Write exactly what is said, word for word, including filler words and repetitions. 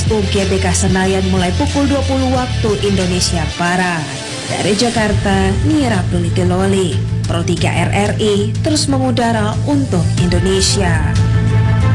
U G B K Senayan mulai pukul dua puluh waktu Indonesia Barat. Dari Jakarta, Nia Abdul Loli, Pro tiga R R I terus mengudara untuk Indonesia.